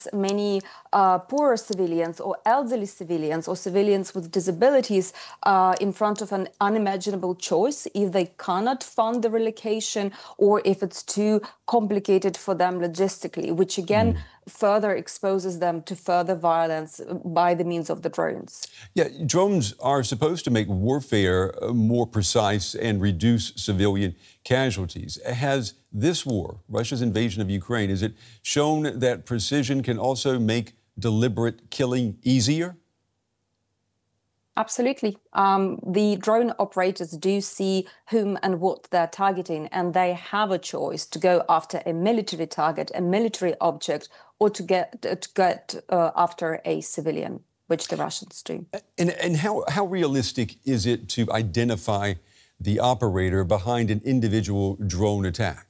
many poorer civilians or elderly civilians or civilians with disabilities in front of an unimaginable choice if they cannot fund the relocation or if it's too complicated for them logistically, which again further exposes them to further violence by the means of the drones. Yeah, drones are supposed to make warfare more precise and reduce civilian casualties. Has this war, Russia's invasion of Ukraine, has it shown that precision can also make deliberate killing easier? Absolutely. The drone operators do see whom and what they're targeting, and they have a choice to go after a military target, a military object, or to get after a civilian, which the Russians do. And how realistic is it to identify the operator behind an individual drone attack?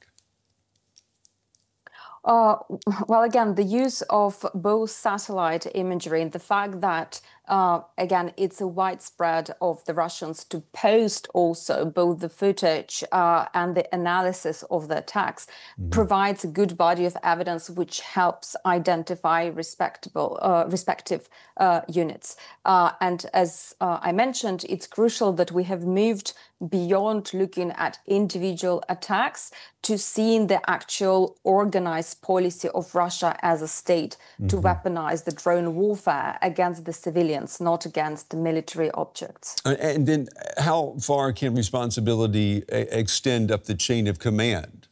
Well, again, the use of both satellite imagery and the fact that, again, it's a widespread of the Russians to post also both the footage and the analysis of the attacks provides a good body of evidence which helps identify respective units. And as I mentioned, it's crucial that we have moved beyond looking at individual attacks to seeing the actual organized policy of Russia as a state to weaponize the drone warfare against the civilians, not against the military objects. And then how far can responsibility extend up the chain of command?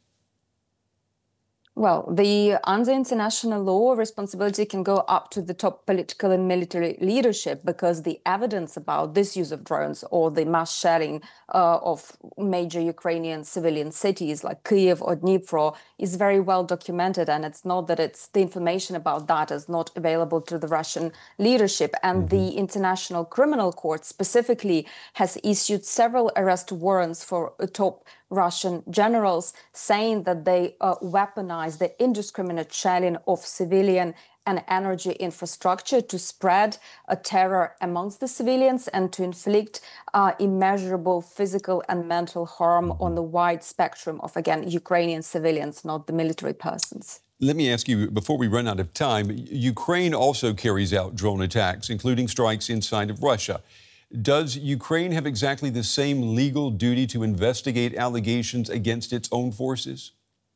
Well, under international law, responsibility can go up to the top political and military leadership because the evidence about this use of drones or the mass shelling of major Ukrainian civilian cities like Kyiv or Dnipro is very well documented. And it's not that the information about that is not available to the Russian leadership. And the International Criminal Court specifically has issued several arrest warrants for top Russian generals, saying that they weaponize the indiscriminate shelling of civilian and energy infrastructure to spread terror amongst the civilians and to inflict immeasurable physical and mental harm on the wide spectrum of, again, Ukrainian civilians, not the military persons. Let me ask you, before we run out of time, Ukraine also carries out drone attacks, including strikes inside of Russia. Does Ukraine have exactly the same legal duty to investigate allegations against its own forces?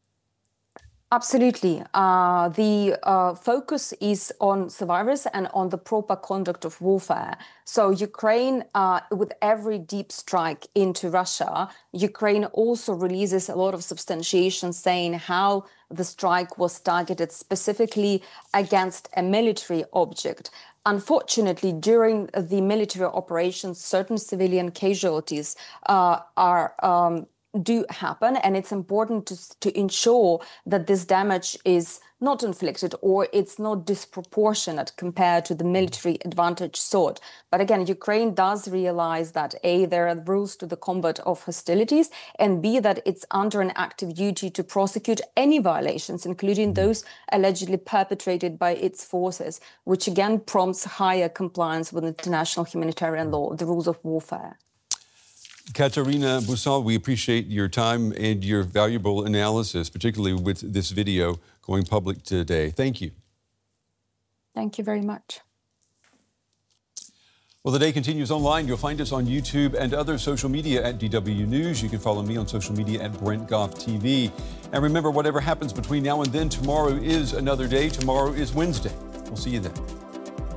Absolutely. The focus is on survivors and on the proper conduct of warfare. So Ukraine, with every deep strike into Russia, Ukraine also releases a lot of substantiation saying how the strike was targeted specifically against a military object. Unfortunately, during the military operations, certain civilian casualties do happen, and it's important to ensure that this damage is not inflicted or it's not disproportionate compared to the military advantage sought. But again, Ukraine does realize that A, there are rules to the combat of hostilities, and B, that it's under an active duty to prosecute any violations, including those allegedly perpetrated by its forces, which again prompts higher compliance with international humanitarian law, the rules of warfare. Katarina Busal, we appreciate your time and your valuable analysis, particularly with this video going public today. Thank you. Thank you very much. Well, the day continues online. You'll find us on YouTube and other social media at DW News. You can follow me on social media at Brent Goff TV. And remember, whatever happens between now and then, tomorrow is another day. Tomorrow is Wednesday. We'll see you then.